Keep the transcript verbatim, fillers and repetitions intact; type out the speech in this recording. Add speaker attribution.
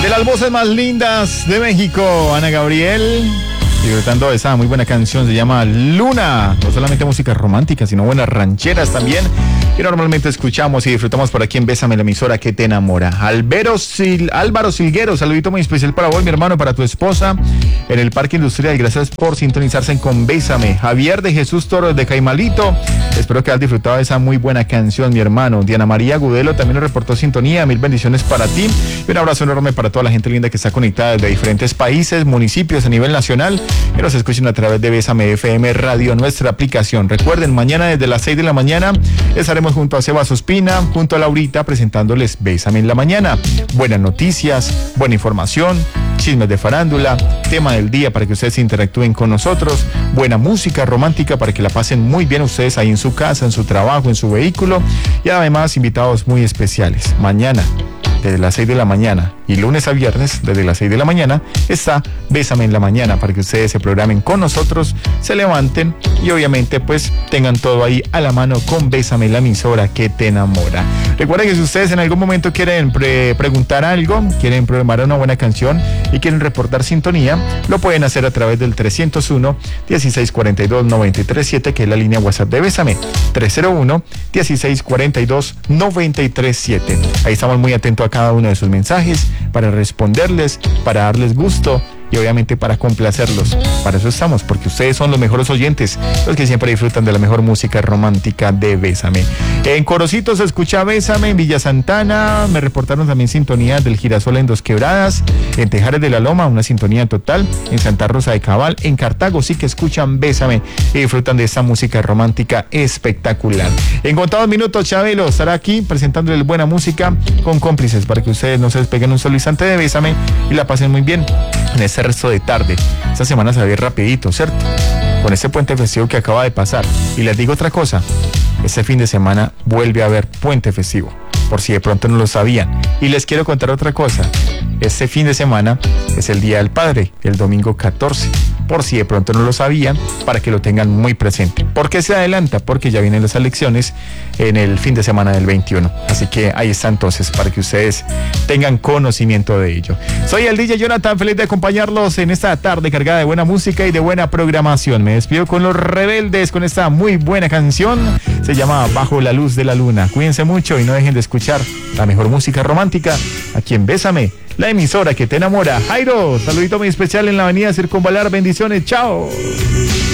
Speaker 1: De las voces más lindas de México, Ana Gabriel, disfrutando de esa muy buena canción, se llama Luna. No solamente música romántica, sino buenas rancheras también, que normalmente escuchamos y disfrutamos por aquí en Bésame, la emisora que te enamora. Albero Sil, Álvaro Silguero, saludito muy especial para vos, mi hermano, para tu esposa, en el Parque Industrial. Gracias por sintonizarse con Bésame. Javier de Jesús Torres de Caimalito, espero que hayas disfrutado de esa muy buena canción, mi hermano. Diana María Gudelo también nos reportó sintonía, mil bendiciones para ti. Y un abrazo enorme para toda la gente linda que está conectada desde diferentes países, municipios a nivel nacional, que nos escuchen a través de Bésame F M Radio, nuestra aplicación. Recuerden, mañana desde las seis de la mañana estaremos junto a Sebas Ospina, junto a Laurita, presentándoles Bésame en la mañana. Buenas noticias, buena información, chismes de farándula, tema del día para que ustedes interactúen con nosotros, buena música romántica para que la pasen muy bien ustedes ahí en su casa, en su trabajo, en su vehículo, y además invitados muy especiales. Mañana desde las seis de la mañana y lunes a viernes desde las seis de la mañana está Bésame en la mañana para que ustedes se programen con nosotros, se levanten y obviamente pues tengan todo ahí a la mano con Bésame, la emisora que te enamora. Recuerden que si ustedes en algún momento quieren pre preguntar algo, quieren programar una buena canción y quieren reportar sintonía, lo pueden hacer a través del trescientos uno, dieciséis cuarenta y dos, noventa y tres siete, que es la línea WhatsApp de Bésame, trescientos uno, dieciséis cuarenta y dos, noventa y tres siete. Ahí estamos muy atentos a cada uno de sus mensajes para responderles, para darles gusto y obviamente para complacerlos. Para eso estamos, porque ustedes son los mejores oyentes, los que siempre disfrutan de la mejor música romántica de Bésame. En Corocito se escucha Bésame, en Villa Santana me reportaron también sintonías del Girasol en Dos Quebradas, en Tejares de la Loma una sintonía total, en Santa Rosa de Cabal, en Cartago sí que escuchan Bésame y disfrutan de esta música romántica espectacular. En contados minutos Chabelo estará aquí presentándoles buena música con cómplices para que ustedes no se despeguen un solo instante de Bésame y la pasen muy bien en este resto de tarde. Esta semana se va a ir rapidito, ¿cierto? Con este puente festivo que acaba de pasar. Y les digo otra cosa, este fin de semana vuelve a haber puente festivo, por si de pronto no lo sabían. Y les quiero contar otra cosa, este fin de semana es el Día del Padre, el domingo catorce, por si de pronto no lo sabían, para que lo tengan muy presente. ¿Por qué se adelanta? Porque ya vienen las elecciones en el fin de semana del veintiuno. Así que ahí está entonces, para que ustedes tengan conocimiento de ello. Soy el D J Jonathan, feliz de acompañarlos en esta tarde cargada de buena música y de buena programación. Me despido con Los Rebeldes, con esta muy buena canción. Se llama Bajo la Luz de la Luna. Cuídense mucho y no dejen de escuchar la mejor música romántica aquí en Bésame, la emisora que te enamora. Jairo, saludito muy especial en la avenida Circunvalar. Bendiciones, chao.